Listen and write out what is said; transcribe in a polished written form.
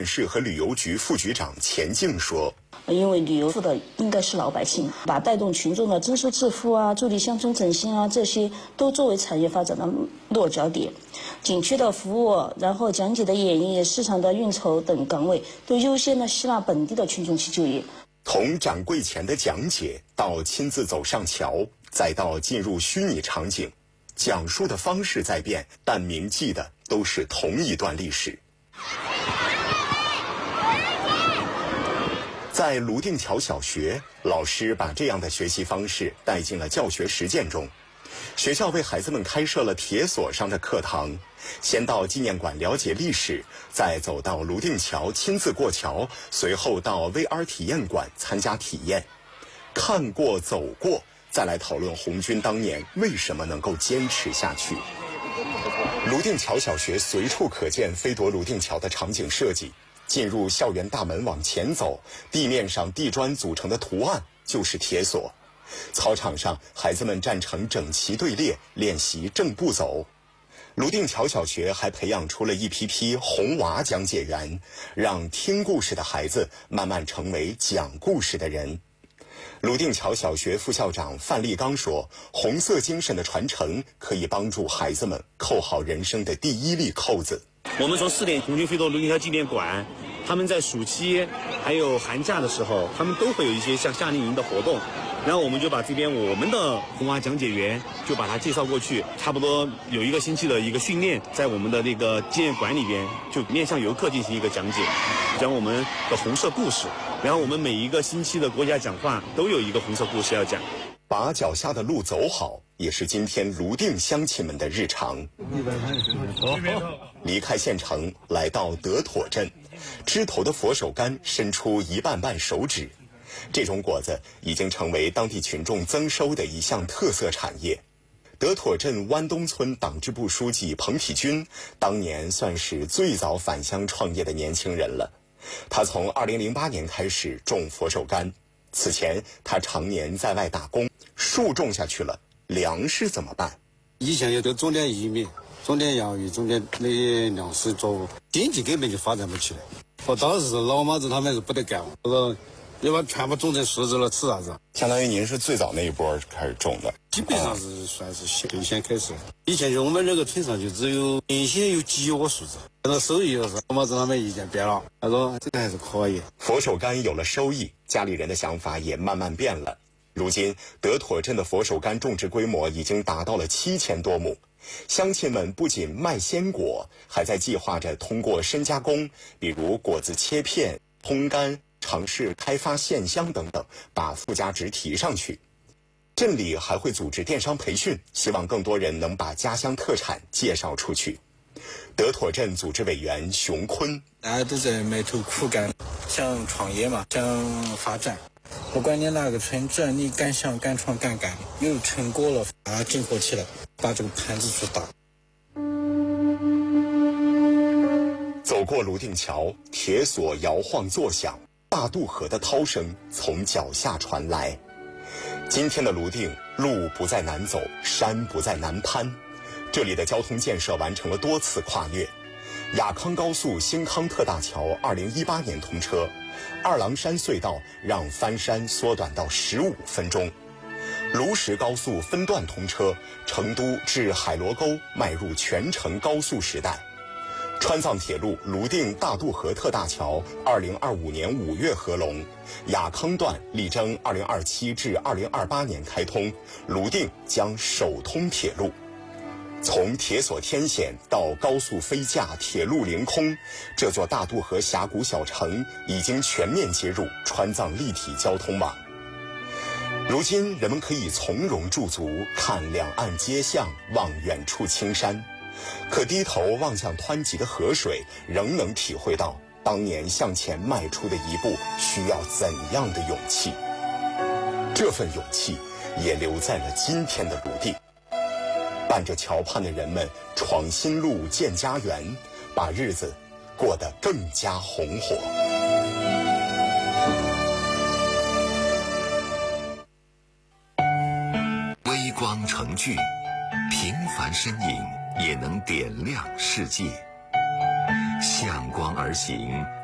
市和旅游局副局长钱静说：“ 因为旅游付的应该是老百姓，把带动群众的增收致富啊、助力乡村振兴啊，这些都作为产业发展的落脚点。景区的服务，然后讲解的演绎、市场的运筹等岗位，都优先的吸纳本地的群众去就业。 从掌柜前的讲解到亲自走上桥，再到进入虚拟场景，讲述的方式在变，但铭记的都是同一段历史。”在泸定桥小学，老师把这样的学习方式带进了教学实践中。学校为孩子们开设了铁索上的课堂，先到纪念馆了解历史，再走到泸定桥亲自过桥，随后到 VR 体验馆参加体验。看过走过，再来讨论红军当年为什么能够坚持下去。泸定桥小学随处可见飞夺泸定桥的场景设计。进入校园大门往前走，地面上地砖组成的图案就是铁索。操场上，孩子们站成整齐队列，练习正步走。泸定桥小学还培养出了一批批红娃讲解员，让听故事的孩子慢慢成为讲故事的人。泸定桥小学副校长范立刚说：“红色精神的传承可以帮助孩子们扣好人生的第一粒扣子。” 我们从4点红军飞夺泸定桥纪念馆，他们在暑期还有寒假的时候，他们都会有一些像夏令营的活动，然后我们就把这边我们的红娃讲解员就把它介绍过去，差不多有1个星期的一个训练，在我们的那个纪念馆里边就面向游客进行一个讲解，讲我们的红色故事，然后我们每一个星期的国家讲话都有一个红色故事要讲。 把脚下的路走好，也是今天泸定乡亲们的日常。离开县城，来到德妥镇，枝头的佛手柑伸出1瓣瓣手指，这种果子已经成为当地群众增收的一项特色产业。德妥镇湾东村党支部书记彭丕军，当年算是最早返乡创业的年轻人了。他从2008年开始种佛手柑，此前他常年在外打工，树种下去了，粮食怎么办？ 以前也都种点玉米，种点洋芋，种点那些粮食作物，经济根本就发展不起来。我当时老妈子他们是不得干，要把全部种成柿子了，吃啥子？ 相当于您是最早那一波开始种的， 基本上是算是最先开始。以前就我们这个村上就只有原先有几窝树子，等到收益的时候，老妈子他们意见变了，他说这个还是可以。 佛手柑有了收益，家里人的想法也慢慢变了。如今德妥镇的佛手柑种植规模已经达到了7000多亩，乡亲们不仅卖鲜果，还在计划着通过深加工，比如果子切片、烘干，尝试开发线香等等，把附加值提上去。镇里还会组织电商培训，希望更多人能把家乡特产介绍出去。德妥镇组织委员熊坤： 大家都在埋头苦干，想创业嘛，想发展。不管你哪个村，只要你敢想敢闯敢干，有成果了，把它整合起来，把这个盘子做大。 走过泸定桥，铁索摇晃作响，大渡河的涛声从脚下传来。今天的泸定，路不再难走，山不再难攀，这里的交通建设完成了多次跨越。雅康高速兴康特大桥2018年通车，二郎山隧道让翻山缩短到15分钟。卢石高速分段通车，成都至海螺沟迈入全程高速时代。川藏铁路泸定大渡河特大桥2025年5月合龙，雅康段力争2027至2028年开通，泸定将首通铁路。从铁索天险到高速飞架、铁路凌空，这座大渡河峡谷小城已经全面接入川藏立体交通网。如今人们可以从容驻足，看两岸街巷，望远处青山，可低头望向湍急的河水，仍能体会到当年向前迈出的一步需要怎样的勇气。这份勇气也留在了今天的泸定。伴着桥畔的人们闯新路建家园，把日子过得更加红火。 微光成炬，平凡身影也能点亮世界。向光而行，